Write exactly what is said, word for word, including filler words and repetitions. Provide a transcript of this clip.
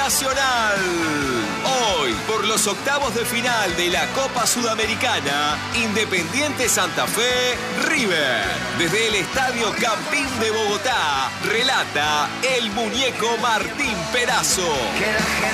Nacional. Hoy, por los octavos de final de la Copa Sudamericana, Independiente Santa Fe, River. Desde el Estadio Campín de Bogotá, relata el muñeco Martín Perazo.